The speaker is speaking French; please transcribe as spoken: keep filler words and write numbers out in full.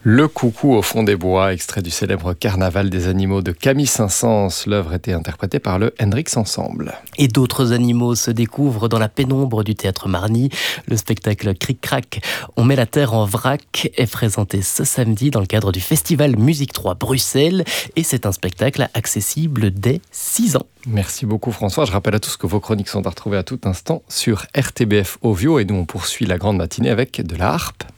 Le coucou au fond des bois, extrait du célèbre Carnaval des animaux de Camille Saint-Saëns. L'œuvre était interprétée par le Hendrix Ensemble. Et d'autres animaux se découvrent dans la pénombre du théâtre Marny. Le spectacle Cric-Crac, on met la terre en vrac est présenté ce samedi dans le cadre du Festival Musique trois Bruxelles. Et c'est un spectacle accessible dès six ans. Merci beaucoup François. Je rappelle à tous que vos chroniques sont à retrouver à tout instant sur R T B F Ovio. Et nous on poursuit la grande matinée avec de la harpe.